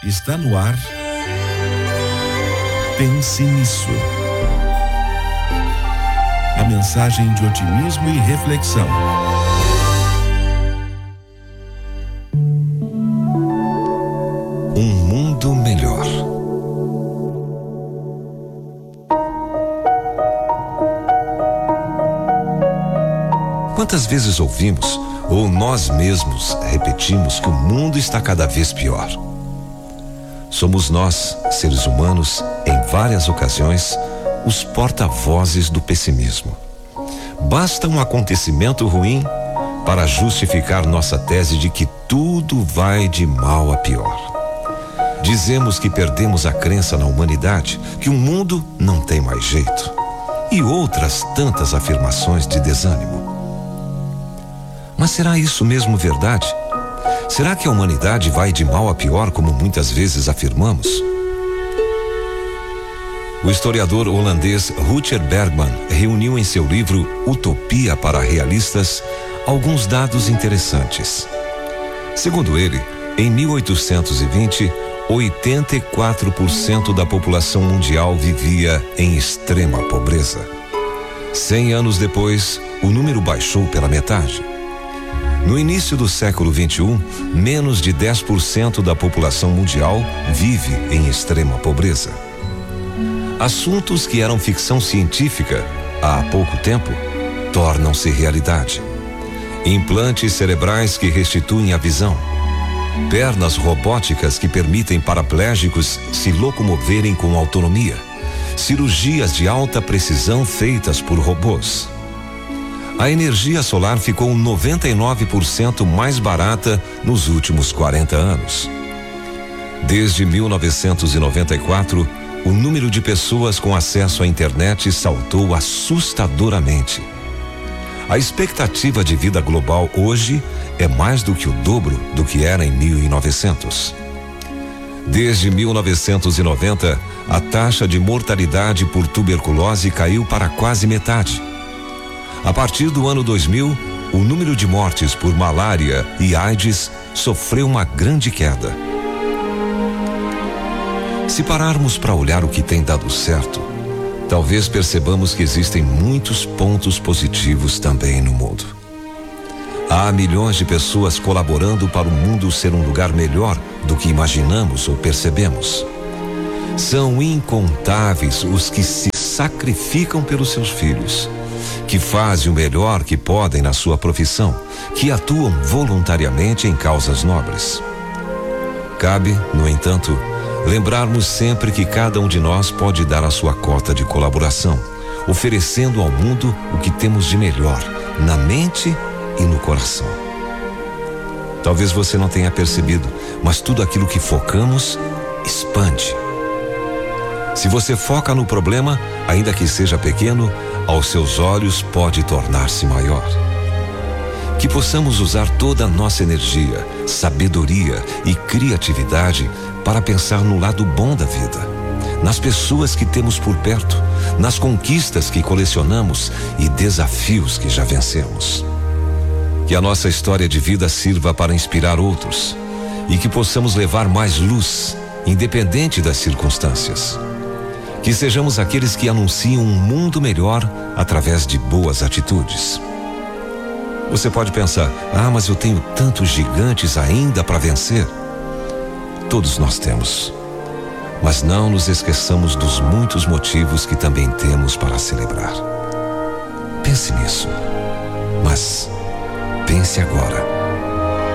Está no ar. Pense nisso. A mensagem de otimismo e reflexão. Um mundo melhor. Quantas vezes ouvimos, ou nós mesmos repetimos, que o mundo está cada vez pior? Somos nós, seres humanos, em várias ocasiões, os porta-vozes do pessimismo. Basta um acontecimento ruim para justificar nossa tese de que tudo vai de mal a pior. Dizemos que perdemos a crença na humanidade, que o mundo não tem mais jeito, e outras tantas afirmações de desânimo. Mas será isso mesmo verdade? Será que a humanidade vai de mal a pior, como muitas vezes afirmamos? O historiador holandês Rutger Bregman reuniu em seu livro Utopia para Realistas alguns dados interessantes. Segundo ele, em 1820, 84% da população mundial vivia em extrema pobreza. 100 anos depois, o número baixou pela metade. No início do século XXI, menos de 10% da população mundial vive em extrema pobreza. Assuntos que eram ficção científica há pouco tempo tornam-se realidade. Implantes cerebrais que restituem a visão. Pernas robóticas que permitem paraplégicos se locomoverem com autonomia. Cirurgias de alta precisão feitas por robôs. A energia solar ficou 99% mais barata nos últimos 40 anos. Desde 1994, o número de pessoas com acesso à internet saltou assustadoramente. A expectativa de vida global hoje é mais do que o dobro do que era em 1900. Desde 1990, a taxa de mortalidade por tuberculose caiu para quase metade. A partir do ano 2000, o número de mortes por malária e AIDS sofreu uma grande queda. Se pararmos para olhar o que tem dado certo, talvez percebamos que existem muitos pontos positivos também no mundo. Há milhões de pessoas colaborando para o mundo ser um lugar melhor do que imaginamos ou percebemos. São incontáveis os que se sacrificam pelos seus filhos, que fazem o melhor que podem na sua profissão, que atuam voluntariamente em causas nobres. Cabe, no entanto, lembrarmos sempre que cada um de nós pode dar a sua cota de colaboração, oferecendo ao mundo o que temos de melhor, na mente e no coração. Talvez você não tenha percebido, mas tudo aquilo que focamos expande. Se você foca no problema, ainda que seja pequeno, aos seus olhos pode tornar-se maior. Que possamos usar toda a nossa energia, sabedoria e criatividade para pensar no lado bom da vida, nas pessoas que temos por perto, nas conquistas que colecionamos e desafios que já vencemos. Que a nossa história de vida sirva para inspirar outros e que possamos levar mais luz, independente das circunstâncias. Que sejamos aqueles que anunciam um mundo melhor através de boas atitudes. Você pode pensar, mas eu tenho tantos gigantes ainda para vencer. Todos nós temos. Mas não nos esqueçamos dos muitos motivos que também temos para celebrar. Pense nisso. Mas pense agora.